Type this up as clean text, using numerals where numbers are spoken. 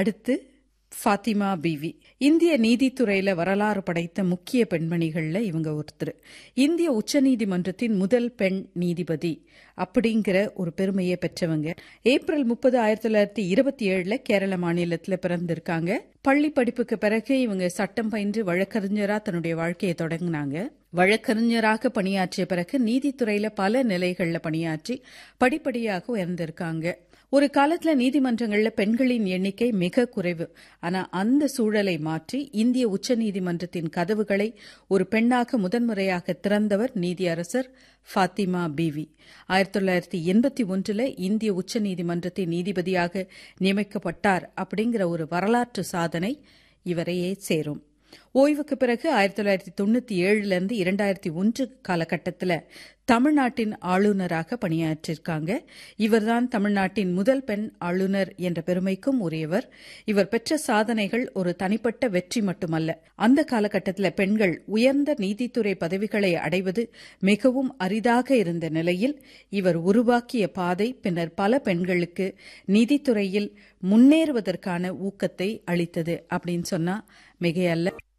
அடுத்து ஃபாத்திமா பீவி. இந்திய நீதித்துறையில வரலாறு படைத்த முக்கிய பெண்மணிகள்ல இவங்க ஒருத்தர். இந்திய உச்சநீதிமன்றத்தின் முதல் பெண் நீதிபதி அப்படிங்கிற ஒரு பெருமையை பெற்றவங்க. ஏப்ரல் 30, 1927 கேரள மாநிலத்தில் பிறந்திருக்காங்க. பள்ளி படிப்புக்கு பிறகு இவங்க சட்டம் பயின்று வழக்கறிஞரா தன்னுடைய வாழ்க்கையை தொடங்கினாங்க. வழக்கறிஞராக பணியாற்றிய பிறகு நீதித்துறையில பல நிலைகள்ல பணியாற்றி படிப்படியாக உயர்ந்திருக்காங்க. ஒரு காலத்துல நீதிமன்றங்கள்ல பெண்களின் எண்ணிக்கை மிக குறைவு. ஆனா அந்த சூழலை மாற்றி இந்திய உச்சநீதிமன்றத்தின் கதவுகளை ஒரு பெண்ணாக முதன்முறையாக திறந்தவர் நீதியரசர் ஃபாத்திமா பீவி. 1981 இந்திய உச்சநீதிமன்றத்தின் நீதிபதியாக நியமிக்கப்பட்டார் அப்படிங்கிற ஒரு வரலாற்று சாதனை இவரையே சேரும். ஓய்வுக்கு பிறகு 1997 2001 காலகட்டத்தில் தமிழ்நாட்டின் ஆளுநராக பணியாற்றியிருக்காங்க. இவர்தான் தமிழ்நாட்டின் முதல் பெண் ஆளுநர் என்ற பெருமைக்கும் உரியவர். இவர் பெற்ற சாதனைகள் ஒரு தனிப்பட்ட வெற்றி மட்டுமல்ல. அந்த காலகட்டத்தில் பெண்கள் உயர்ந்த நீதித்துறை பதவிகளை அடைவது மிகவும் அரிதாக இருந்த நிலையில் இவர் உருவாக்கிய பாதை பின்னர் பல பெண்களுக்கு நீதித்துறையில் முன்னேறுவதற்கான ஊக்கத்தை அளித்தது அப்படின்னு சொன்னா மிகையல்ல.